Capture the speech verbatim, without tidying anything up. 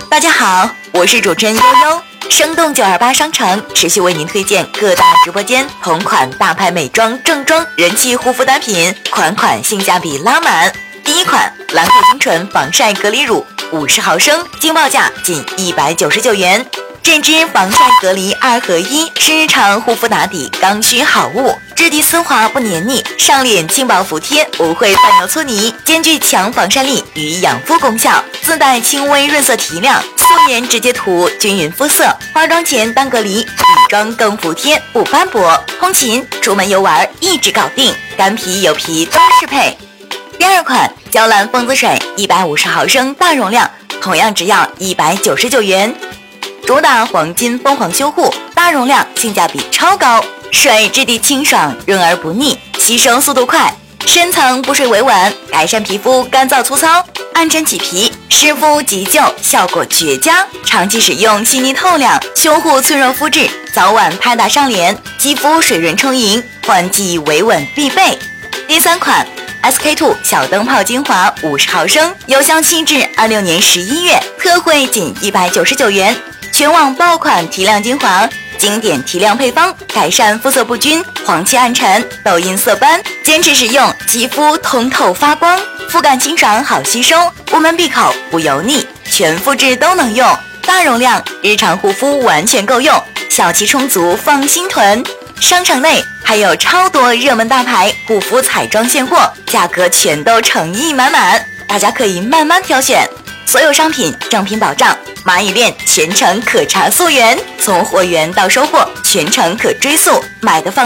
大家好，我是主持人悠悠。生动九二八商城持续为您推荐各大直播间同款大牌美妆正装人气护肤单品，款款性价比拉满。第一款兰蔻精纯防晒隔离乳五十毫升，惊报价仅一百九十九元。这支防晒隔离二合一是日常护肤打底刚需好物，质地丝滑不黏腻，上脸轻薄服帖，不会泛油粗泥，兼具强防晒力与养肤功效，自带轻微润色提亮，素颜直接涂均匀肤色，化妆前当隔离，底妆更服帖不斑驳，通勤出门游玩一直搞定，干皮油皮都适配。第二款娇兰蜂姿水一百五十毫升大容量，同样只要一百九十九元。主打黄金蜂皇修护，大容量，性价比超高。水质地清爽，润而不腻，吸收速度快，深层补水维稳，改善皮肤干燥粗糙、暗沉起皮、湿敷急救，效果绝佳。长期使用细腻透亮，修护脆弱肤质，早晚拍打上脸，肌肤水润充盈，换季维稳必备。第三款 S K two 小灯泡精华五十毫升，有效期至二六年十一月，特惠仅一百九十九元。全网爆款提亮精华，经典提亮配方，改善肤色不均、黄气暗沉、痘印色斑，坚持使用，肌肤通透发光，肤感清爽好吸收，无门闭口不油腻，全肤质都能用，大容量，日常护肤完全够用，小气充足放心囤。商城内还有超多热门大牌护肤彩妆现货，价格全都诚意满满，大家可以慢慢挑选。所有商品正品保障，蚂蚁链全程可查溯源，从货源到收货全程可追溯，买的放